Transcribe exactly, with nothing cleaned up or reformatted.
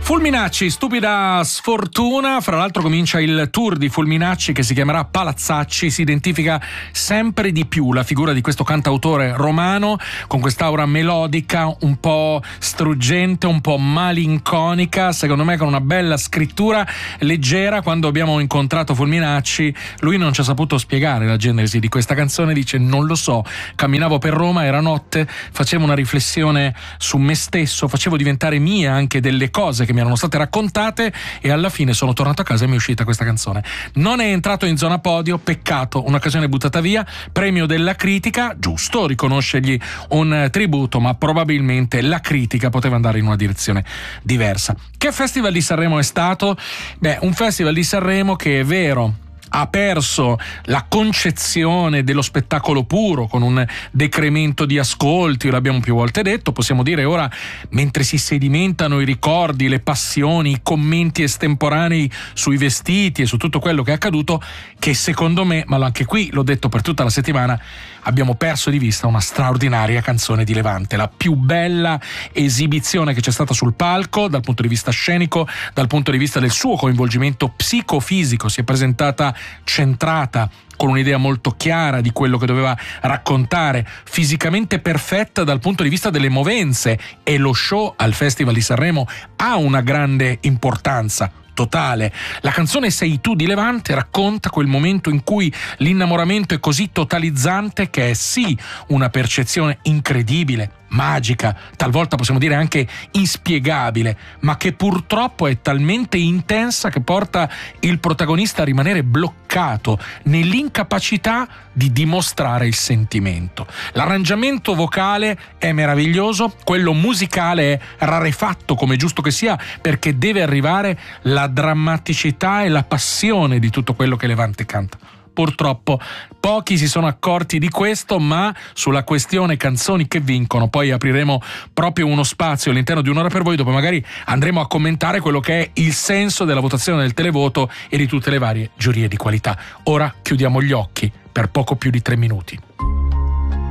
Fulminacci, stupida sfortuna. Fra l'altro comincia il tour di Fulminacci che si chiamerà Palazzacci. Si identifica sempre di più la figura di questo cantautore romano con quest'aura melodica un po' struggente, un po' malinconica, secondo me con una bella scrittura leggera. Quando abbiamo incontrato Fulminacci lui non ci ha saputo spiegare la genesi di questa canzone, dice non lo so, camminavo per Roma, era notte, facevo una riflessione su me stesso, facevo diventare mie anche delle cose che mi erano state raccontate e alla fine sono tornato a casa e mi è uscita questa canzone. Non è entrato in zona podio, peccato, un'occasione buttata via, premio della critica, giusto riconoscergli un tributo, ma probabilmente la critica poteva andare in una direzione diversa. Che Festival di Sanremo è stato? Beh, un Festival di Sanremo che è vero ha perso la concezione dello spettacolo puro con un decremento di ascolti, l'abbiamo più volte detto, possiamo dire ora, mentre si sedimentano i ricordi, le passioni, i commenti estemporanei sui vestiti e su tutto quello che è accaduto, che secondo me, ma anche qui l'ho detto per tutta la settimana, abbiamo perso di vista una straordinaria canzone di Levante, la più bella esibizione che c'è stata sul palco dal punto di vista scenico, dal punto di vista del suo coinvolgimento psicofisico. Si è presentata centrata, con un'idea molto chiara di quello che doveva raccontare, fisicamente perfetta dal punto di vista delle movenze, e lo show al Festival di Sanremo ha una grande importanza totale. La canzone Sei tu di Levante racconta quel momento in cui l'innamoramento è così totalizzante che è sì una percezione incredibile, magica, talvolta possiamo dire anche inspiegabile, ma che purtroppo è talmente intensa che porta il protagonista a rimanere bloccato nell'incapacità di dimostrare il sentimento. L'arrangiamento vocale è meraviglioso, quello musicale è rarefatto come giusto che sia, perché deve arrivare la drammaticità e la passione di tutto quello che Levante canta. Purtroppo pochi si sono accorti di questo, ma sulla questione canzoni che vincono poi apriremo proprio uno spazio all'interno di Un'ora per voi, dove magari andremo a commentare quello che è il senso della votazione del televoto e di tutte le varie giurie di qualità. Ora chiudiamo gli occhi per poco più di tre minuti.